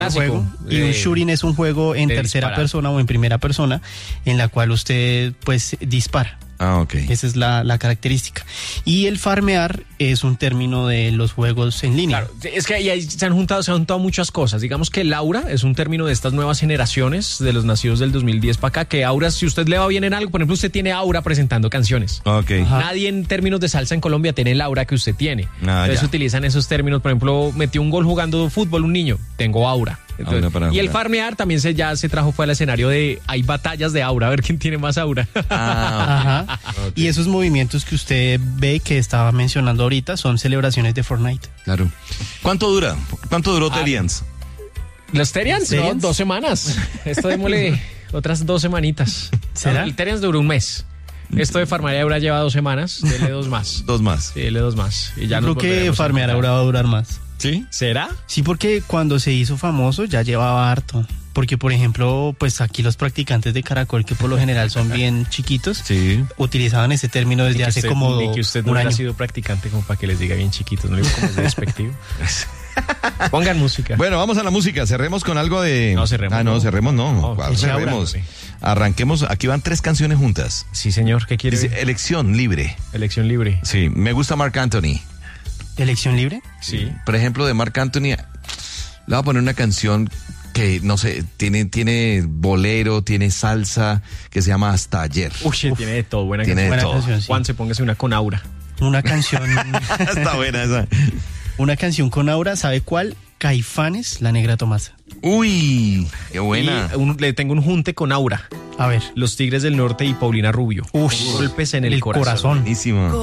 juego. Y un shooting es un juego en tercera disparar. persona o en primera persona en la cual usted pues dispara. Ah, ok. Esa es la característica. Y el farmear es un término de los juegos en línea. Claro, es que ahí se han juntado muchas cosas. Digamos que el aura es un término de estas nuevas generaciones, de los nacidos del 2010 para acá, que aura, si usted le va bien en algo, por ejemplo, usted tiene aura presentando canciones. Ok. Ajá. Nadie en términos de salsa en Colombia tiene el aura que usted tiene. Entonces ya. utilizan esos términos. Por ejemplo, metió un gol jugando fútbol un niño, tengo aura. Entonces, Aura para y el jugar. farmear también ya se trajo fue al escenario de hay batallas de aura, a ver quién tiene más aura. Ah, Ajá. Y esos movimientos que usted ve que estaba mencionando ahorita son celebraciones de Fortnite. claro. ¿Cuánto dura? ¿Cuánto duró Terians? Los Terians, no, ¿Terians? 2 semanas. Esto démosle otras 2 semanitas. ¿Será? El Terians duró un mes. Esto de farmear ahora lleva 2 semanas. Dele 2 más. 2 más. Sí, dele 2 más. Y ya Yo nos creo que volveremos a farmear encontrar. ahora va a durar más. ¿Sí? ¿Será? Sí, porque cuando se hizo famoso ya llevaba harto. Porque, por ejemplo, pues aquí los practicantes de Caracol, que por lo general son bien chiquitos, Sí. utilizaban ese término desde hace como Y que usted no un hubiera año. sido practicante como para que les diga bien chiquitos. No digo como es despectivo. Pongan música. Bueno, vamos a la música. Cerremos con algo de. No, cerremos, Ah, no, no. cerremos, no. No, ¿Cuál eche aura, cerremos? hombre. Arranquemos. Aquí van 3 canciones juntas. Sí, señor. ¿Qué quiere? Dice, elección libre. Elección libre. Sí, me gusta Marc Anthony. ¿Elección libre? Sí. Por ejemplo, de Marc Anthony, le voy a poner una canción que, no sé, tiene bolero, tiene salsa, que se llama Hasta Ayer. Uy, tiene de todo. Buena Tiene de canción. todo. Buena canción, sí. Juan, se póngase una con aura. Una canción, Está buena esa. una canción con aura, ¿sabe cuál? Caifanes, La Negra Tomasa. Uy, qué buena. Y le tengo un junte con aura. A ver. Los Tigres del Norte y Paulina Rubio. Uy, Golpes en el corazón. corazón. Buenísimo.